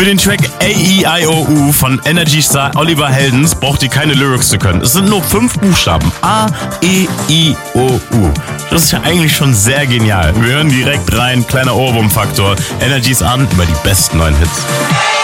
Für den Track A-E-I-O-U von Energy Star Oliver Heldens braucht ihr keine Lyrics zu können. Es sind nur 5 Buchstaben. A-E-I-O-U. Das ist ja eigentlich schon sehr genial. Wir hören direkt rein. Kleiner Ohrwurm-Faktor. Energy's an über die besten neuen Hits.